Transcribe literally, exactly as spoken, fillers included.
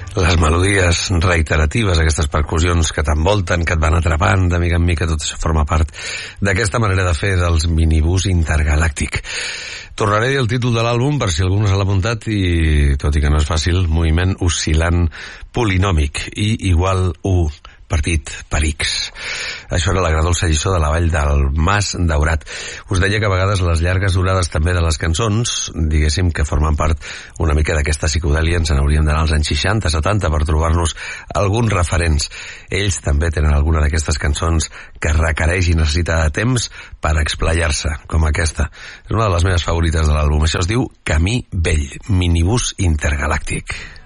Les melodies reiteratives, aquestes percussions que t'envolten, que et van atrapant de mica en mica, tot això forma part d'aquesta manera de fer dels minibús intergalàctic. Tornaré a dir el títol de l'àlbum per si algú no se l'ha apuntat i, tot i que no és fàcil, moviment oscil·lant polinòmic i igual u partit per X. Això era la Agradolça lliçó de la Vall del Mas Daurat. Us deia que a vegades les llargues durades també de les cançons, diguéssim que formen part una mica d'aquesta psicodèlia, ens n'hauríem d'anar als anys seixanta, setanta per trobar-nos alguns referents. Ells també tenen alguna d'aquestes cançons que requereix i necessita de temps per explayar-se, com aquesta. És una de les meves favorites de l'àlbum. Això es diu Camí Vell, minibús intergalàctic.